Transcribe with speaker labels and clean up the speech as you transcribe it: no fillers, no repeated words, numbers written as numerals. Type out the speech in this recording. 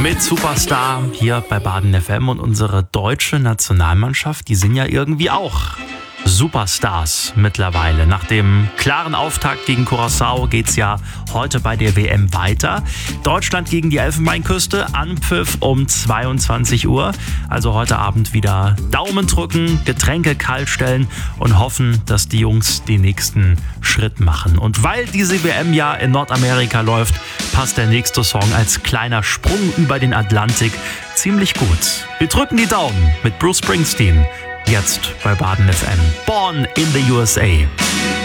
Speaker 1: Mit Superstar hier bei Baden FM und unsere deutsche Nationalmannschaft, die sind ja irgendwie auch Superstars mittlerweile. Nach dem klaren Auftakt gegen Curaçao geht's ja heute bei der WM weiter. Deutschland gegen die Elfenbeinküste, Anpfiff um 22 Uhr. Also heute Abend wieder Daumen drücken, Getränke kalt stellen und hoffen, dass die Jungs den nächsten Schritt machen. Und weil diese WM ja in Nordamerika läuft, passt der nächste Song als kleiner Sprung über den Atlantik ziemlich gut. Wir drücken die Daumen mit Bruce Springsteen. Jetzt bei Baden FM. Born in the USA.